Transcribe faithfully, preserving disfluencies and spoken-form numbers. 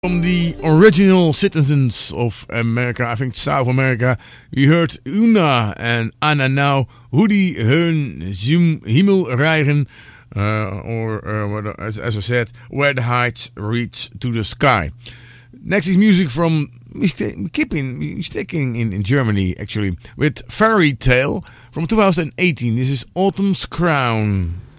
From the original citizens of America, I think South America, we heard Una and Anna now, hoe die hun hemel rijden, uh, or uh, as, as I said, where the heights reach to the sky. Next is music from, keeping, sticking in, in Germany actually, with Fairy Tale from two thousand eighteen. This is Autumn's Crown.